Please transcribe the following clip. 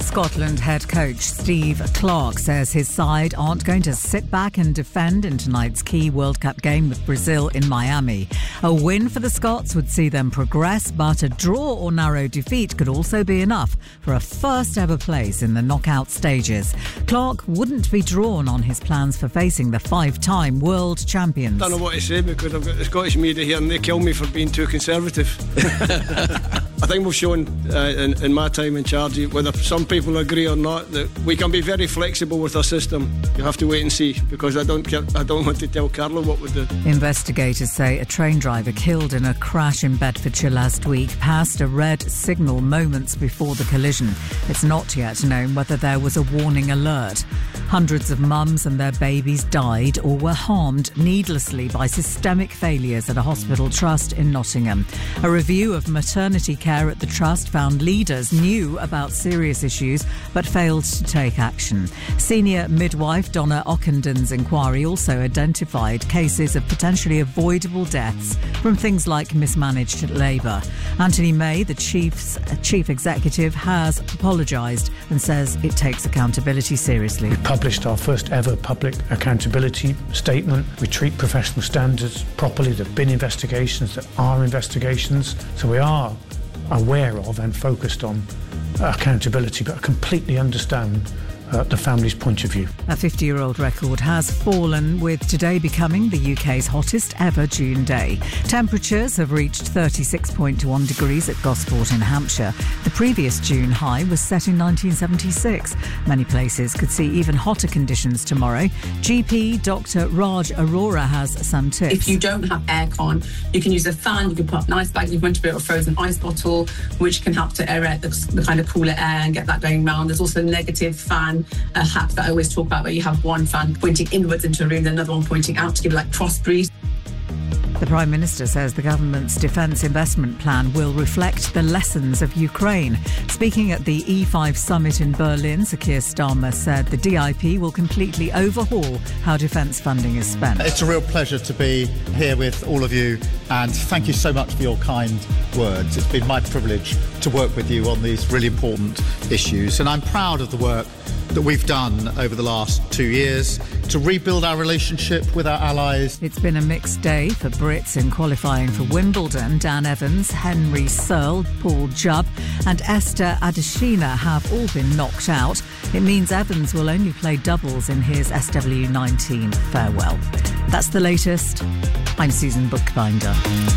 Scotland head coach Steve Clarke says his side aren't going to sit back and defend in tonight's key World Cup game with Brazil in Miami. A win for the Scots would see them progress, but a draw or narrow defeat could also be enough for a first ever place in the knockout stages. Clarke wouldn't be drawn on his plans for facing the five-time world champions. I don't know what to say because I've got the Scottish media here and they kill me for being too conservative. I think we've shown in my time in charge, whether some people agree or not, that we can be very flexible with our system. You have to wait and see, because I don't want to tell Carlo what we do. Investigators say a train driver killed in a crash in Bedfordshire last week passed a red signal moments before the collision. It's not yet known whether there was a warning alert. Hundreds of mums and their babies died or were harmed needlessly by systemic failures at a hospital trust in Nottingham. A review of maternity care at the trust found leaders knew about serious issues but failed to take action. Senior midwife Donna Ockendon's inquiry also identified cases of potentially avoidable deaths from things like mismanaged labour. Anthony May, the chief executive, has apologised and says it takes accountability seriously. We published our first ever public accountability statement. We treat professional standards properly. There have been investigations, there are investigations, so we are aware of and focused on accountability, but I completely understand the family's point of view. A 50-year-old record has fallen, with today becoming the UK's hottest ever June day. Temperatures have reached 36.1 degrees at Gosport in Hampshire. The previous June high was set in 1976. Many places could see even hotter conditions tomorrow. GP Dr. Raj Arora has some tips. If you don't have aircon, you can use a fan, you can put up an ice bag, you can put a frozen ice bottle, which can help to aerate the kind of cooler air and get that going round. There's also a negative fan hack that I always talk about, where you have one fan pointing inwards into a room, then another one pointing out to give like cross breeze. The Prime Minister says the government's defence investment plan will reflect the lessons of Ukraine. Speaking at the E5 summit in Berlin, Sir Keir Starmer said the DIP will completely overhaul how defence funding is spent. It's a real pleasure to be here with all of you, and thank you so much for your kind words. It's been my privilege to work with you on these really important issues, and I'm proud of the work that we've done over the last 2 years to rebuild our relationship with our allies. It's been a mixed day for Brits in qualifying for Wimbledon. Dan Evans, Henry Searle, Paul Jubb and Esther Adesina have all been knocked out. It means Evans will only play doubles in his SW19 farewell. That's the latest. I'm Susan Bookbinder.